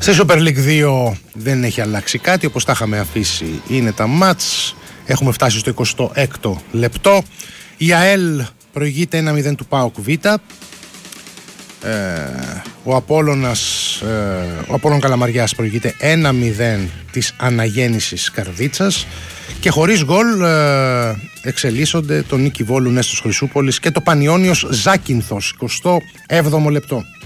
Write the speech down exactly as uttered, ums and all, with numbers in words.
Σε Super League δύο δεν έχει αλλάξει κάτι, όπως τα είχαμε αφήσει είναι τα μάτς. Έχουμε φτάσει στο εικοστό έκτο λεπτό. Η ΑΕΛ προηγείται ένα μηδέν του ΠΑΟΚ Β. Ε, ο Απόλλωνας, ε, ο Απόλλων Καλαμαριάς προηγείται ένα μηδέν της Αναγέννησης Καρδίτσας. Και χωρίς γκολ ε, εξελίσσονται το Νίκη Βόλου Νέστος Χρυσούπολης και το Πανιώνιος Ζάκυνθος, εικοστό έβδομο λεπτό.